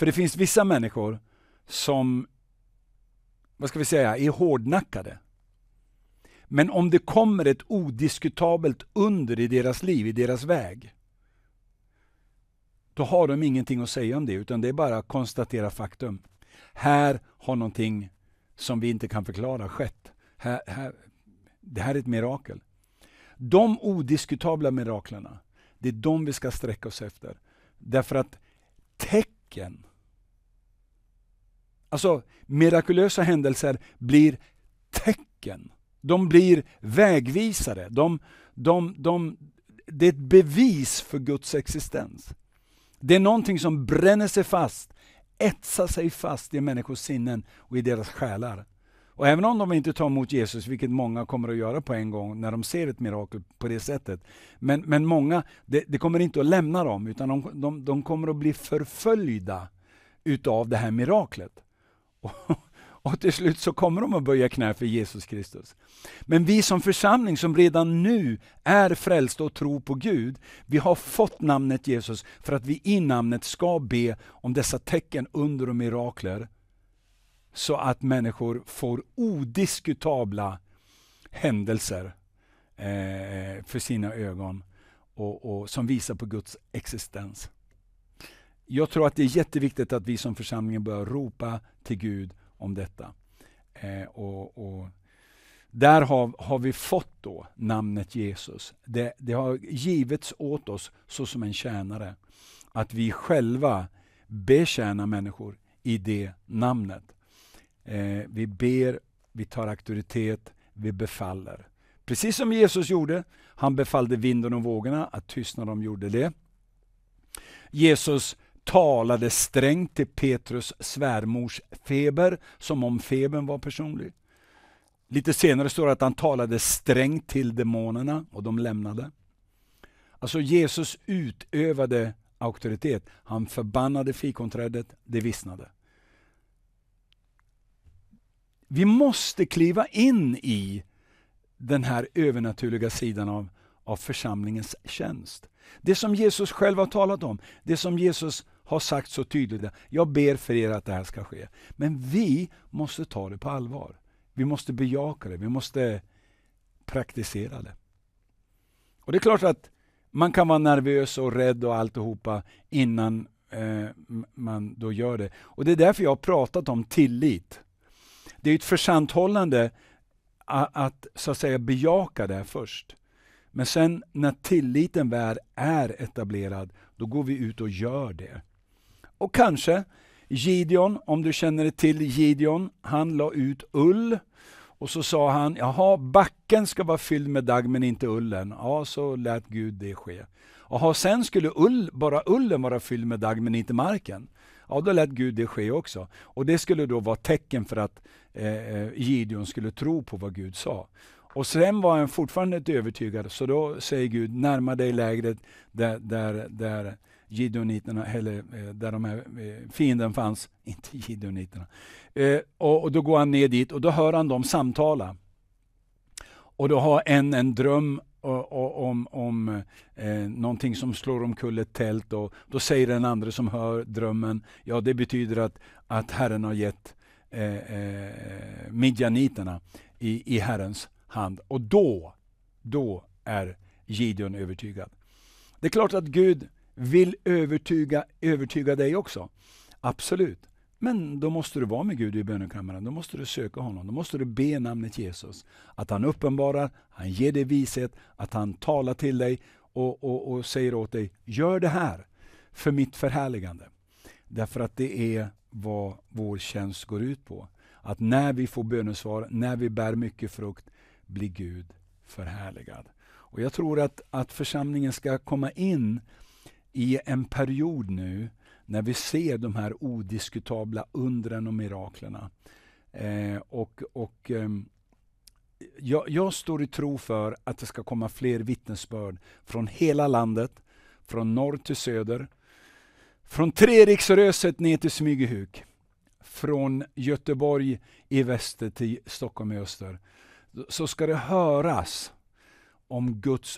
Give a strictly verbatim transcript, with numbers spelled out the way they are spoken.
För det finns vissa människor som, vad ska vi säga, är hårdnackade. Men om det kommer ett odiskutabelt under i deras liv, i deras väg, då har de ingenting att säga om det, utan det är bara att konstatera faktum. Här har någonting som vi inte kan förklara skett. Här, här, det här är ett mirakel. De odiskutabla miraklerna, det är de vi ska sträcka oss efter. Därför att tecken, alltså mirakulösa händelser blir tecken. De blir vägvisare. De, de, de, det är ett bevis för Guds existens. Det är någonting som bränner sig fast, etsar sig fast i människors sinnen och i deras själar. Och även om de inte tar emot Jesus, vilket många kommer att göra på en gång när de ser ett mirakel på det sättet. Men, men många, det, det kommer inte att lämna dem, utan de, de, de kommer att bli förföljda utav det här miraklet. Och, och till slut så kommer de att böja knä för Jesus Kristus. Men vi som församling som redan nu är frälsta och tror på Gud, vi har fått namnet Jesus för att vi i namnet ska be om dessa tecken, under och mirakler, så att människor får odiskutabla händelser eh, för sina ögon och, och som visar på Guds existens. Jag tror att det är jätteviktigt att vi som församling börjar ropa till Gud om detta. Eh, och, och där har, har vi fått då namnet Jesus. Det, det har givits åt oss så som en tjänare. Att vi själva betjänar människor i det namnet. Eh, vi ber, vi tar auktoritet, vi befaller. Precis som Jesus gjorde. Han befallde vinden och vågorna att tystna, de gjorde det. Jesus talade strängt till Petrus svärmors feber, som om febern var personlig. Lite senare står det att han talade strängt till demonerna och de lämnade. Alltså Jesus utövade auktoritet. Han förbannade fikonträdet, det vissnade. Vi måste kliva in i den här övernaturliga sidan av, av församlingens tjänst. Det som Jesus själv har talat om, det som Jesus har sagt så tydligt. Jag ber för er att det här ska ske. Men vi måste ta det på allvar. Vi måste bejaka det, vi måste praktisera det. Och det är klart att man kan vara nervös och rädd och alltihopa innan eh, man då gör det. Och det är därför jag har pratat om tillit. Det är ett försanthållande att, att så att säga bejaka det först. Men sen när tilliten väl är etablerad, då går vi ut och gör det. Och kanske Gideon, om du känner till Gideon, han la ut ull. Och så sa han, jaha, backen ska vara fylld med dagg men inte ullen. Ja, så lät Gud det ske. Jaha, sen skulle ull, bara ullen vara fylld med dagg men inte marken. Ja, då lät Gud det ske också. Och det skulle då vara tecken för att eh, Gideon skulle tro på vad Gud sa. Och sen var han fortfarande inte övertygad. Så då säger Gud, närma dig lägret där, där, där Gideoniterna, eller där de här fienden fanns. Inte Gideoniterna. Eh, och, och då går han ner dit och då hör han dem samtala. Och då har en en dröm och, och, om, om eh, någonting som slår omkull ett tält. Och då säger den andra som hör drömmen, ja det betyder att, att Herren har gett eh, eh, midjaniterna i, i Herrens hand. Och då, då är Gideon övertygad. Det är klart att Gud vill övertyga, övertyga dig också. Absolut. Men då måste du vara med Gud i bönekammaren. Då måste du söka honom. Då måste du be namnet Jesus. Att han uppenbarar, han ger dig vishet, att han talar till dig och, och, och säger åt dig, gör det här för mitt förhärligande. Därför att det är vad vår tjänst går ut på. Att när vi får bönesvar, när vi bär mycket frukt, blir Gud förhärligad. Och jag tror att, att församlingen ska komma in i en period nu när vi ser de här odiskutabla undren och miraklerna. Eh, och och eh, jag, jag står i tro för att det ska komma fler vittnesbörd från hela landet, från norr till söder, från Treriksröset ner till Smygehuk, från Göteborg i väster till Stockholm i öster. Så ska det höras om Guds